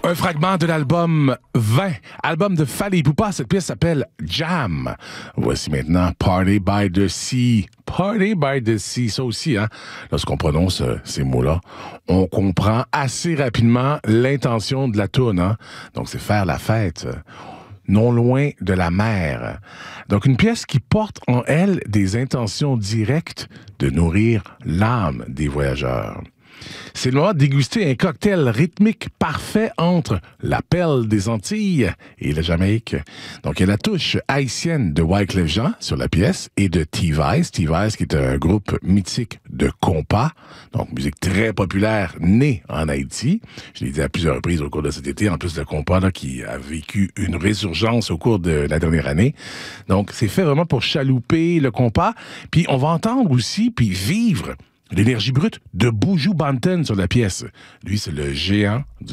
Un fragment de l'album 20, album de Fally Ipupa. Cette pièce s'appelle Jam. Voici maintenant Party by the Sea. Party by the Sea, ça aussi, hein. Lorsqu'on prononce ces mots-là, on comprend assez rapidement l'intention de la toune, hein. Donc, c'est faire la fête, non loin de la mer. Donc, une pièce qui porte en elle des intentions directes de nourrir l'âme des voyageurs. C'est le moment de déguster un cocktail rythmique parfait entre la perle des Antilles et la Jamaïque. Donc, il y a la touche haïtienne de Wyclef Jean sur la pièce et de T-Vice. T-Vice qui est un groupe mythique de compas, donc musique très populaire née en Haïti. Je l'ai dit à plusieurs reprises au cours de cet été, en plus de compas là, qui a vécu une résurgence au cours de la dernière année. Donc, c'est fait vraiment pour chalouper le compas. Puis, on va entendre aussi, puis vivre l'énergie brute de Buju Banton sur la pièce. Lui, c'est le géant du